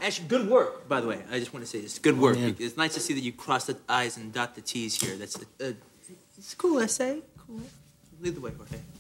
Actually, good work, by the way. I just want to say this. Good work. Man. It's nice to see that you cross the I's and dot the T's here. It's a cool essay. Cool. Lead the way, Jorge.